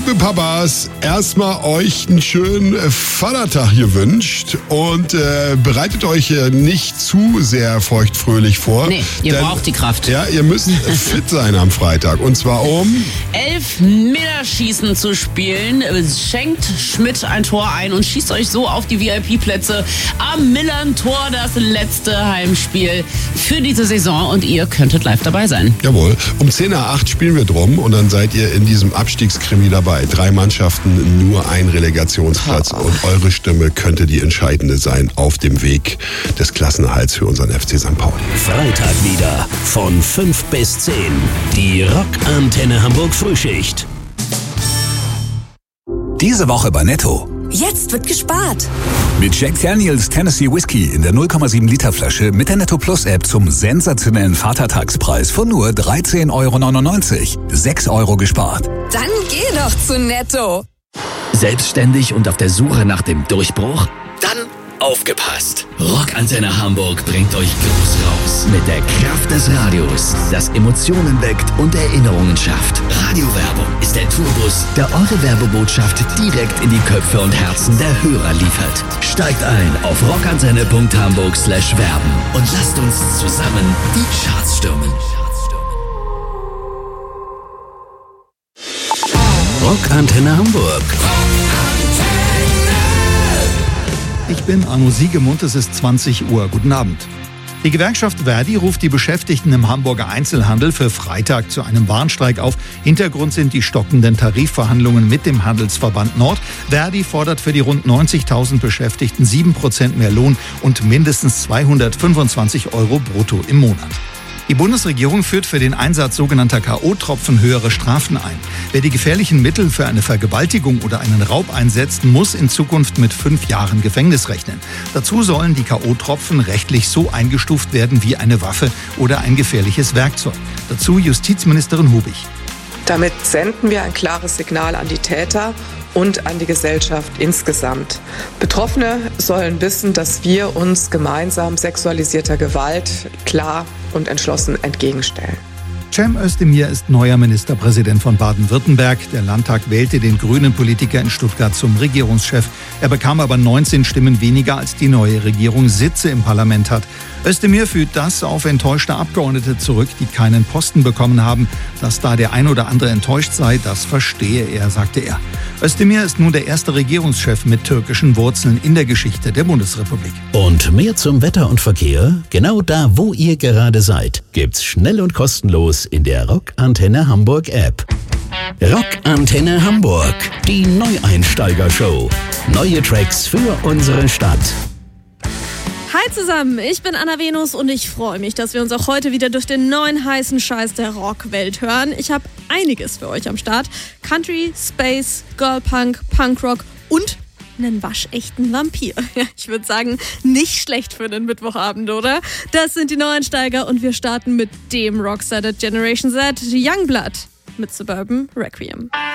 liebe Papas, erstmal euch einen schönen Vatertag gewünscht und bereitet euch nicht zu sehr feuchtfröhlich vor. Nee, ihr braucht die Kraft. Ja, ihr müsst fit sein am Freitag und zwar um 11-Meter-Schießen zu spielen. Schenkt Schmidt ein Tor ein und schießt euch so auf die VIP-Plätze am Millern-Tor, das letzte Heimspiel für diese Saison und ihr könntet live dabei sein. Jawohl, um 10:08 spielen wir drum und dann seid ihr in diesem Abstiegskrimi dabei. 3 Mannschaften, nur ein Relegationsplatz und eure Stimme könnte die entscheidende sein auf dem Weg des Klassenerhalts für unseren FC St. Pauli. Freitag wieder von 5 bis 10. Die Rockantenne Hamburg Frühschicht. Diese Woche bei Netto. Jetzt wird gespart. Mit Jack Daniels Tennessee Whiskey in der 0,7 Liter Flasche mit der Netto Plus App zum sensationellen Vatertagspreis von nur 13,99 €. 6 € gespart. Dann geh doch zu Netto. Selbstständig und auf der Suche nach dem Durchbruch? Dann aufgepasst! Rockantenne Hamburg bringt euch groß raus. Mit der Kraft des Radios, das Emotionen weckt und Erinnerungen schafft. Radiowerbung ist der Tourbus, der eure Werbebotschaft direkt in die Köpfe und Herzen der Hörer liefert. Steigt ein auf rockantenne.hamburg/werben und lasst uns zusammen die Charts stürmen. Rockantenne Hamburg. Ich bin Arno Siegemund, es ist 20 Uhr. Guten Abend. Die Gewerkschaft Verdi ruft die Beschäftigten im Hamburger Einzelhandel für Freitag zu einem Warnstreik auf. Hintergrund sind die stockenden Tarifverhandlungen mit dem Handelsverband Nord. Verdi fordert für die rund 90.000 Beschäftigten 7% mehr Lohn und mindestens 225 € brutto im Monat. Die Bundesregierung führt für den Einsatz sogenannter K.O.-Tropfen höhere Strafen ein. Wer die gefährlichen Mittel für eine Vergewaltigung oder einen Raub einsetzt, muss in Zukunft mit 5 Jahren Gefängnis rechnen. Dazu sollen die K.O.-Tropfen rechtlich so eingestuft werden wie eine Waffe oder ein gefährliches Werkzeug. Dazu Justizministerin Hubig. Damit senden wir ein klares Signal an die Täter und an die Gesellschaft insgesamt. Betroffene sollen wissen, dass wir uns gemeinsam sexualisierter Gewalt klar und entschlossen entgegenstellen. Cem Özdemir ist neuer Ministerpräsident von Baden-Württemberg. Der Landtag wählte den grünen Politiker in Stuttgart zum Regierungschef. Er bekam aber 19 Stimmen weniger, als die neue Regierung Sitze im Parlament hat. Özdemir führt das auf enttäuschte Abgeordnete zurück, die keinen Posten bekommen haben. Dass da der ein oder andere enttäuscht sei, das verstehe er, sagte er. Özdemir ist nun der erste Regierungschef mit türkischen Wurzeln in der Geschichte der Bundesrepublik. Und mehr zum Wetter und Verkehr? Genau da, wo ihr gerade seid, gibt's schnell und kostenlos in der Rockantenne Hamburg App. Rockantenne Hamburg, die Neueinsteiger-Show. Neue Tracks für unsere Stadt. Hi zusammen, ich bin Anna Venus und ich freue mich, dass wir uns auch heute wieder durch den neuen heißen Scheiß der Rockwelt hören. Ich habe einiges für euch am Start. Country, Space, Girlpunk, Punkrock und einen waschechten Vampir. Ich würde sagen, nicht schlecht für einen Mittwochabend, oder? Das sind die Neueinsteiger und wir starten mit dem Rockstar der Generation Z, Youngblood, mit Suburban Requiem.